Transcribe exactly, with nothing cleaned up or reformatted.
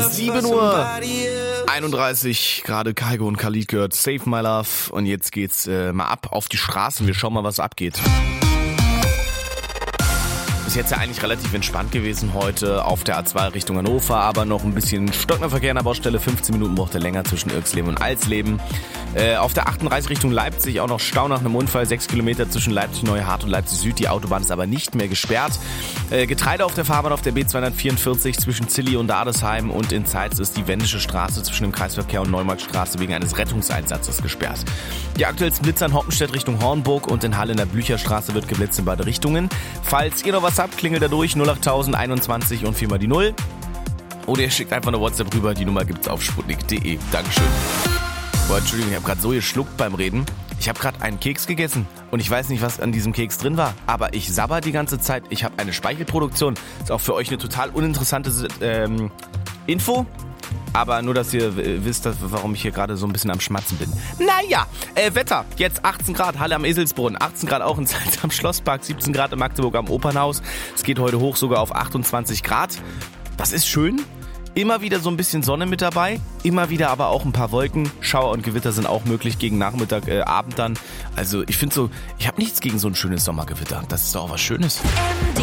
sieben Uhr einunddreißig, gerade Kaigo und Khalid gehört Save My Love und jetzt geht's äh, mal ab auf die Straßen, wir schauen mal, was abgeht. Ist jetzt ja eigentlich relativ entspannt gewesen heute auf der A zwei Richtung Hannover, aber noch ein bisschen stockender Verkehr an der Baustelle, fünfzehn Minuten braucht er länger zwischen Irksleben und Alsleben. Äh, auf der achtunddreißig Richtung Leipzig auch noch Stau nach einem Unfall, sechs Kilometer zwischen Leipzig-Neuhardt und Leipzig-Süd, die Autobahn ist aber nicht mehr gesperrt. Äh, Getreide auf der Fahrbahn auf der B zweihundertvierundvierzig zwischen Zilli und Adesheim und in Zeitz ist die Wendische Straße zwischen dem Kreisverkehr und Neumarktstraße wegen eines Rettungseinsatzes gesperrt. Die aktuellsten Blitzer in Hoppenstedt Richtung Hornburg und in Halle in der Blücherstraße wird geblitzt in beide Richtungen. Falls ihr noch was habt, klingelt da durch null achttausend einundzwanzig und viermal die null. Oder ihr schickt einfach eine WhatsApp rüber, die Nummer gibt's auf sputnik punkt de. Dankeschön. Boah, Entschuldigung, ich habe gerade so geschluckt beim Reden. Ich habe gerade einen Keks gegessen und ich weiß nicht, was an diesem Keks drin war, aber ich sabber die ganze Zeit. Ich habe eine Speichelproduktion. Ist auch für euch eine total uninteressante ähm, Info. Aber nur, dass ihr wisst, dass, warum ich hier gerade so ein bisschen am Schmatzen bin. Naja, äh, Wetter. Jetzt achtzehn Grad, Halle am Eselsbrunn. achtzehn Grad auch in Zeitz am Schlosspark. siebzehn Grad in Magdeburg am Opernhaus. Es geht heute hoch sogar auf achtundzwanzig Grad. Das ist schön. Immer wieder so ein bisschen Sonne mit dabei. Immer wieder aber auch ein paar Wolken. Schauer und Gewitter sind auch möglich gegen Nachmittag, äh, Abend dann. Also ich finde so, ich habe nichts gegen so ein schönes Sommergewitter. Das ist doch auch was Schönes.